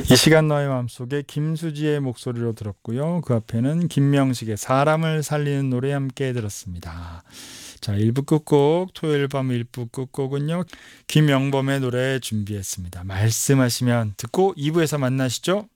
이 시간 너의 마음속에 김수지의 목소리로 들었고요. 그 앞에는 김명식의 사람을 살리는 노래 함께 들었습니다. 자, 1부 끝곡, 토요일 밤 1부 끝곡은요. 김영범의 노래 준비했습니다. 말씀하시면 듣고 2부에서 만나시죠.